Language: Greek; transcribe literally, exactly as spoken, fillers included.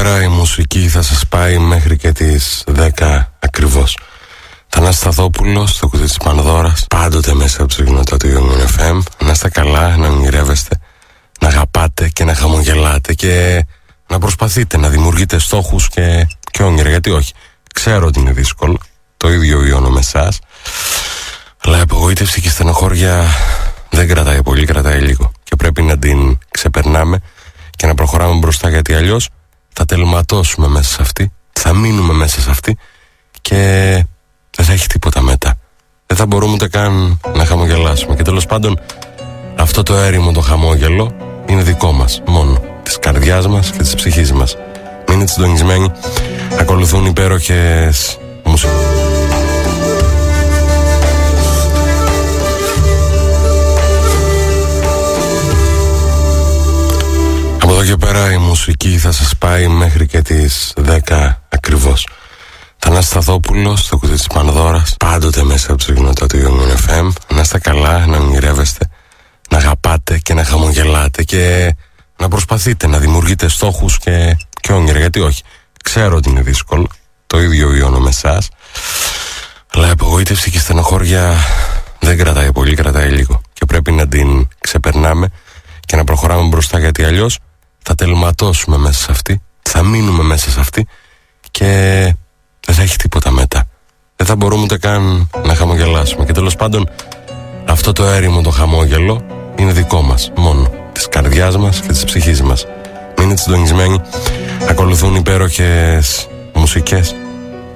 πέρα η μουσική θα σας πάει μέχρι και τις δέκα ακριβώς. Θανάσης Σταθόπουλος στο κουτί της Πανδώρας, πάντοτε μέσα από τη συχνότητα του Young εφ εμ. Να είστε καλά, να ονειρεύεστε, να αγαπάτε και να χαμογελάτε και να προσπαθείτε να δημιουργείτε στόχους και, και όνειρα. Γιατί όχι, ξέρω ότι είναι δύσκολο, το ίδιο βιώνω με εσάς, αλλά η απογοήτευση και η στενοχώρια δεν κρατάει πολύ, κρατάει λίγο. Και πρέπει να την ξεπερνάμε και να προχωράμε μπροστά, γιατί αλλιώς θα τελματώσουμε μέσα σε αυτή, θα μείνουμε μέσα σε αυτή και δεν θα έχει τίποτα μετά. Δεν θα μπορούμε ούτε καν να χαμογελάσουμε. Και τέλος πάντων, αυτό το έρημο το χαμόγελο είναι δικό μας μόνο, της καρδιάς μας και της ψυχής μας. Μείνετε συντονισμένοι, ακολουθούν υπέροχες μουσικές. Από εδώ και πέρα η μουσική θα σας πάει μέχρι και τις δέκα ακριβώς. Θανάσης Σταθόπουλος στο κουτί της Πανδώρας, πάντοτε μέσα από τη συχνότητα του Young εφ εμ. Να είστε καλά, να ονειρεύεστε, να αγαπάτε και να χαμογελάτε και να προσπαθείτε να δημιουργείτε στόχους και, και όνειρα. Γιατί όχι, ξέρω ότι είναι δύσκολο, το ίδιο βιώνω με εσάς, αλλά η απογοήτευση και η στενοχώρια δεν κρατάει πολύ, κρατάει λίγο. Και πρέπει να την ξεπερνάμε και να προχωράμε μπροστά, γιατί αλλιώς θα τελματώσουμε μέσα σε αυτή, θα μείνουμε μέσα σε αυτή και δεν θα έχει τίποτα μετά. Δεν θα μπορούμε ούτε καν να χαμογελάσουμε. Και τέλος πάντων, αυτό το έρημο το χαμόγελο είναι δικό μας μόνο, της καρδιάς μας και της ψυχής μας. Μείνετε συντονισμένοι, ακολουθούν υπέροχες μουσικές.